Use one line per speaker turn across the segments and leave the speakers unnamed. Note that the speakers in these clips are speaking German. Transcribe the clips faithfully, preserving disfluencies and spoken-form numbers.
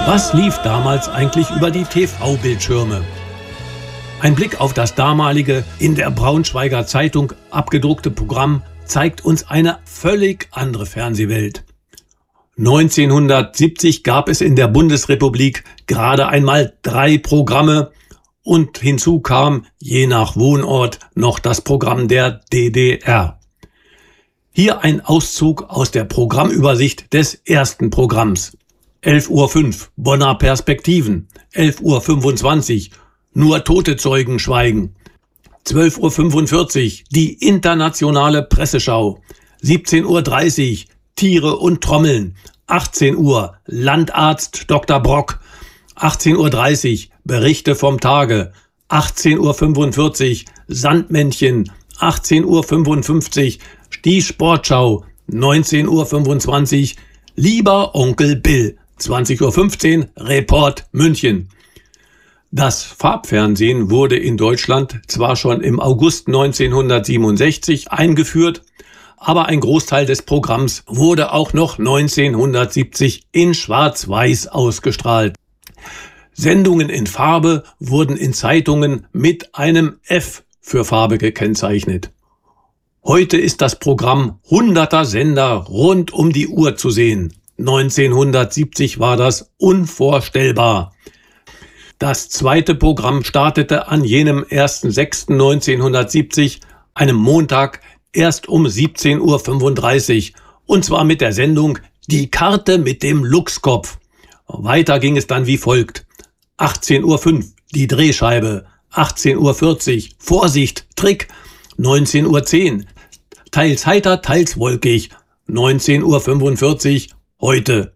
Was lief damals eigentlich über die T V-Bildschirme? Ein Blick auf das damalige, in der Braunschweiger Zeitung abgedruckte Programm zeigt uns eine völlig andere Fernsehwelt. neunzehnhundertsiebzig gab es in der Bundesrepublik gerade einmal drei Programme und hinzu kam, je nach Wohnort, noch das Programm der D D R. Hier ein Auszug aus der Programmübersicht des ersten Programms. elf Uhr fünf, Bonner Perspektiven. elf Uhr fünfundzwanzig, Nur tote Zeugen schweigen. zwölf Uhr fünfundvierzig, die internationale Presseschau. siebzehn Uhr dreißig, Tiere und Trommeln. achtzehn Uhr, Landarzt Doktor Brock. achtzehn Uhr dreißig, Berichte vom Tage. achtzehn Uhr fünfundvierzig, Sandmännchen. achtzehn Uhr fünfundfünfzig, die Sportschau. neunzehn Uhr fünfundzwanzig, Lieber Onkel Bill. zwanzig Uhr fünfzehn, Report München. Das Farbfernsehen wurde in Deutschland zwar schon im August neunzehnhundertsiebenundsechzig eingeführt, aber ein Großteil des Programms wurde auch noch neunzehnhundertsiebzig in Schwarz-Weiß ausgestrahlt. Sendungen in Farbe wurden in Zeitungen mit einem F für Farbe gekennzeichnet. Heute ist das Programm hunderter Sender rund um die Uhr zu sehen. neunzehnhundertsiebzig war das unvorstellbar. Das zweite Programm startete an jenem ersten sechsten neunzehnhundertsiebzig, einem Montag, erst um siebzehn Uhr fünfunddreißig, und zwar mit der Sendung Die Karte mit dem Luchskopf. Weiter ging es dann wie folgt. achtzehn Uhr fünf, die Drehscheibe. achtzehn Uhr vierzig, Vorsicht, Trick. neunzehn Uhr zehn, teils heiter, teils wolkig. neunzehn Uhr fünfundvierzig, heute.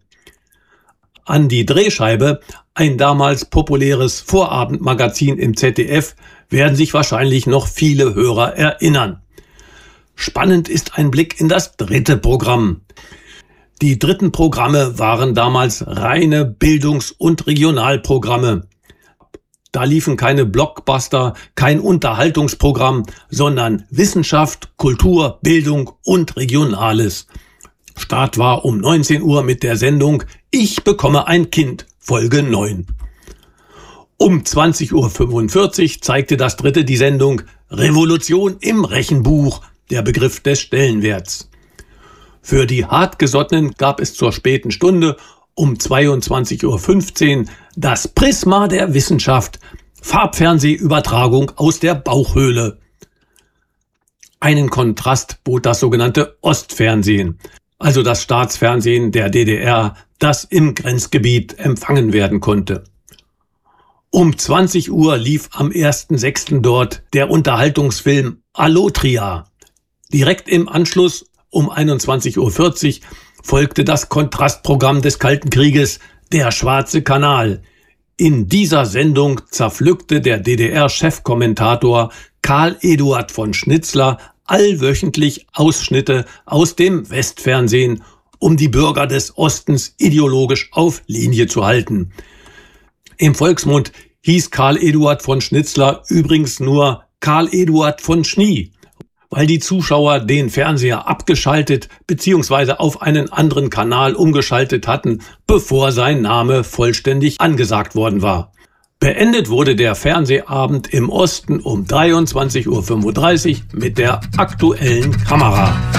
An die Drehscheibe, ein damals populäres Vorabendmagazin im Z D F, werden sich wahrscheinlich noch viele Hörer erinnern. Spannend ist ein Blick in das dritte Programm. Die dritten Programme waren damals reine Bildungs- und Regionalprogramme. Da liefen keine Blockbuster, kein Unterhaltungsprogramm, sondern Wissenschaft, Kultur, Bildung und Regionales. Start war um neunzehn Uhr mit der Sendung Ich bekomme ein Kind, Folge neun. Um zwanzig Uhr fünfundvierzig zeigte das dritte die Sendung Revolution im Rechenbuch, der Begriff des Stellenwerts. Für die Hartgesottenen gab es zur späten Stunde um zweiundzwanzig Uhr fünfzehn das Prisma der Wissenschaft, Farbfernsehübertragung aus der Bauchhöhle. Einen Kontrast bot das sogenannte Ostfernsehen, also das Staatsfernsehen der D D R, das im Grenzgebiet empfangen werden konnte. Um zwanzig Uhr lief am ersten sechsten dort der Unterhaltungsfilm Allotria. Direkt im Anschluss um einundzwanzig Uhr vierzig folgte das Kontrastprogramm des Kalten Krieges, Der Schwarze Kanal. In dieser Sendung zerpflückte der D D R-Chefkommentator Karl Eduard von Schnitzler allwöchentlich Ausschnitte aus dem Westfernsehen, um die Bürger des Ostens ideologisch auf Linie zu halten. Im Volksmund hieß Karl Eduard von Schnitzler übrigens nur Karl Eduard von Schnie, weil die Zuschauer den Fernseher abgeschaltet bzw. auf einen anderen Kanal umgeschaltet hatten, bevor sein Name vollständig angesagt worden war. Beendet wurde der Fernsehabend im Osten um dreiundzwanzig Uhr fünfunddreißig mit der aktuellen Kamera.